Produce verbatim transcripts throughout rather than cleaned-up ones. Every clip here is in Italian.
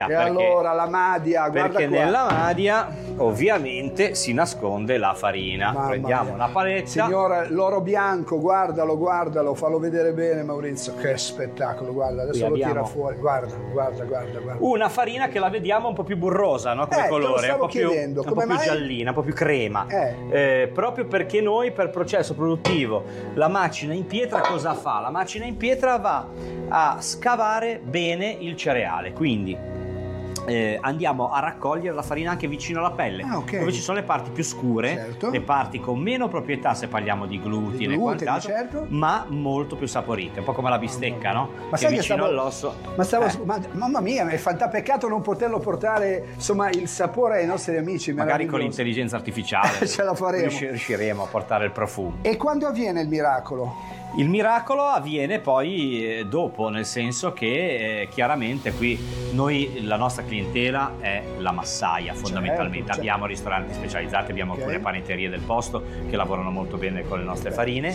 E perché, allora la madia, guarda perché qua. nella madia ovviamente si nasconde la farina. Mamma Prendiamo mia. una paletta. Signora, l'oro bianco, guardalo, guardalo, fallo vedere bene Maurizio, che spettacolo, guarda, adesso Qui lo abbiamo tira fuori, guarda, guarda, guarda, guarda. Una farina che la vediamo un po' più burrosa, no? Come Eh, te lo colore, stavo un po' più, chiedendo, un come po' più mai? giallina, un po' più crema. Eh. Eh, proprio perché noi per processo produttivo la macina in pietra cosa fa? La macina in pietra va a scavare bene il cereale, quindi Eh, andiamo a raccogliere la farina anche vicino alla pelle, ah, okay. dove ci sono le parti più scure, certo. le parti con meno proprietà se parliamo di glutine, Di glutine, e quant'altro, certo. ma molto più saporite, un po' come la bistecca, no? Ma che sai vicino che stavo, all'osso. ma stavo, eh. ma, mamma mia, è fantastico, peccato non poterlo portare, insomma, il sapore ai nostri amici. Magari con l'intelligenza artificiale ce la faremo. riusci- riusciremo a portare il profumo. E quando avviene il miracolo? Il miracolo avviene poi eh, dopo, nel senso che eh, chiaramente qui noi, la nostra clientela è la massaia fondamentalmente, certo, abbiamo ristoranti specializzati, abbiamo okay. alcune panetterie del posto che lavorano molto bene con le nostre farine,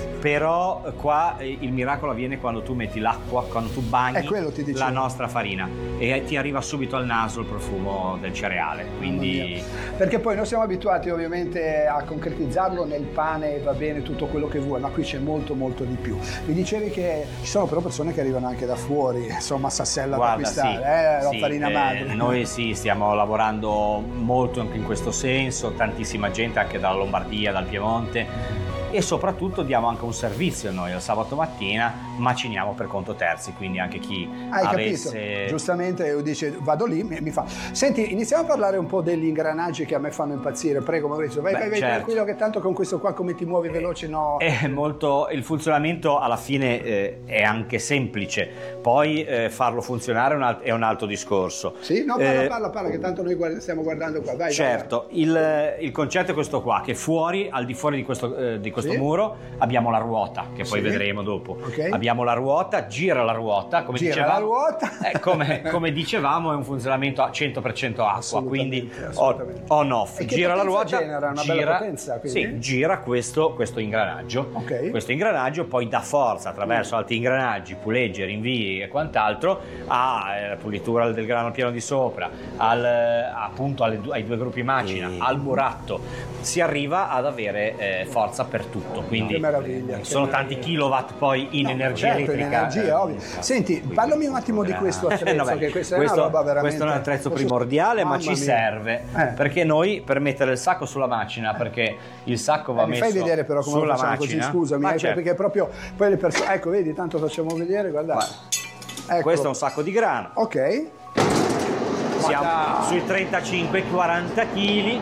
però qua eh, il miracolo avviene quando tu metti l'acqua, quando tu bagni la nostra farina e ti arriva subito al naso il profumo del cereale, quindi... Perché poi noi siamo abituati ovviamente a concretizzarlo nel pane, va bene tutto quello che vuoi, ma qui c'è molto molto molto di più. Mi dicevi che ci sono però persone che arrivano anche da fuori, insomma, Sassella Guarda, da acquistare, sì, eh, la sì, farina eh, madre. Noi sì, stiamo lavorando molto anche in questo senso, tantissima gente anche dalla Lombardia, dal Piemonte, e soprattutto diamo anche un servizio noi al sabato mattina, maciniamo per conto terzi, quindi anche chi Hai avesse... capito? Giustamente dice vado lì, mi, mi fa. Senti, iniziamo a parlare un po' degli ingranaggi che a me fanno impazzire, prego Maurizio, vai, Beh, vai, vai certo. tranquillo che tanto con questo qua come ti muovi veloce no. È molto, il funzionamento alla fine eh, è anche semplice, poi eh, farlo funzionare è un, alt- è un altro discorso. Sì, no, parla, eh, parla, parla, che tanto noi guarda, stiamo guardando qua, vai. Certo, vai. Il, il concetto è questo qua, che fuori, al di fuori di questo, eh, di questo sì. muro, abbiamo la ruota, che poi sì. vedremo dopo. Okay. Abbiamo la ruota, gira la ruota, come gira dicevamo, la ruota. Eh, come, come dicevamo è un funzionamento a cento per cento acqua, quindi on off. E Gira la ruota, genera una gira, bella potenza, quindi? Sì, gira questo, questo ingranaggio. Okay. Questo ingranaggio poi dà forza attraverso mm. altri ingranaggi, puleggi, rinvii e quant'altro alla eh, pulitura del grano piano di sopra, al, appunto alle, ai due gruppi macina, mm. al buratto. Si arriva ad avere eh, forza per tutto, quindi che meraviglia, sono che tanti meraviglia. kilowatt poi in no, energia certo, elettrica. in energia, ovvio. Senti, parlami un attimo di questo attrezzo, Vabbè, che questa questo, è una roba veramente... questo è un attrezzo questo... primordiale, Mamma ma ci mia. serve eh. perché noi per mettere il sacco sulla macina, perché il sacco va eh, messo mi fai vedere però come lo sulla facciamo macina. così, scusami, Ma eh, certo. perché proprio poi le persone, ecco vedi, tanto facciamo vedere, guardate. Ecco. Questo è un sacco di grano. Ok. Siamo Guarda. sui trentacinque quaranta chili.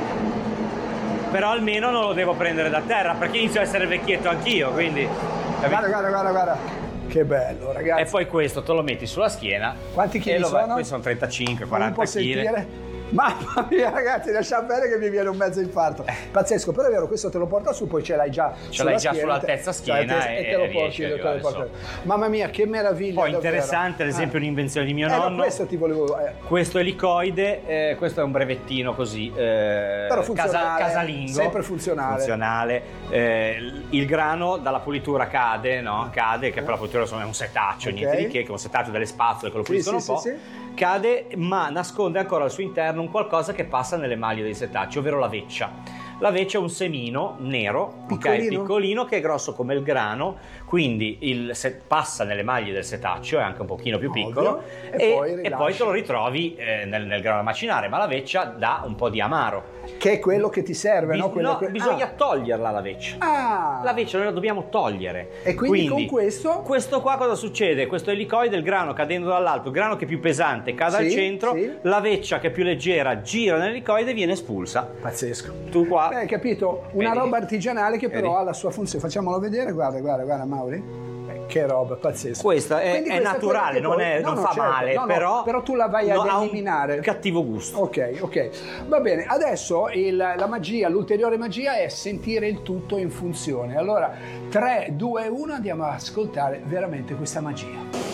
Però almeno non lo devo prendere da terra perché inizio a essere vecchietto anch'io, quindi guarda guarda guarda guarda che bello ragazzi. E poi questo te lo metti sulla schiena. Quanti chili sono? Questi sono trentacinque quaranta chili. Mamma mia ragazzi, lascia bene che mi viene un mezzo infarto. Pazzesco, però è vero, questo te lo porta su, poi ce l'hai già ce l'hai già sull'altezza schiena te, e, e te lo e porti, te lo porti. So. Mamma mia, che meraviglia. Poi davvero. Interessante, ad esempio, eh. un'invenzione di mio eh, nonno. No, questo ti volevo. Eh. Questo elicoide, eh, questo è un brevettino così. Eh, però funzionale, casa, casalingo. Sempre funzionale. Funzionale. Eh, il grano dalla pulitura cade, no? Cade, che per la pulitura è un setaccio, okay. niente di che, che un setaccio delle spazzole che lo puliscono sì, un po'. Sì, sì. Cade, ma nasconde ancora al suo interno un qualcosa che passa nelle maglie dei setacci, ovvero la veccia. La veccia è un semino nero, piccolino, okay, piccolino che è grosso come il grano, quindi il se- passa nelle maglie del setaccio, è anche un pochino più piccolo, e, e, poi, e poi te lo ritrovi eh, nel, nel grano da macinare, ma la veccia dà un po' di amaro. Che è quello che ti serve, Bis- no? Quello no, que- bisogna ah. toglierla la veccia. Ah. La veccia noi la dobbiamo togliere. E quindi, quindi con questo? Questo qua cosa succede? Questo elicoide, il grano cadendo dall'alto, il grano che è più pesante cade sì, al centro, sì. la veccia che è più leggera gira nell'elicoide e viene espulsa. Pazzesco. Tu qua... Beh, hai capito? Una Vedi? roba artigianale che però Vedi? ha la sua funzione. Facciamolo vedere, guarda, guarda, guarda Mauri. Eh, che roba, pazzesco. Questa è, Quindi è questa naturale, è non, è, no, non no, fa certo. male, no, no, però, però tu la vai no, ad ha eliminare. un cattivo gusto. Ok, ok. Va bene, adesso il, la magia, l'ulteriore magia è sentire il tutto in funzione. Allora, tre, due, uno, andiamo ad ascoltare veramente questa magia.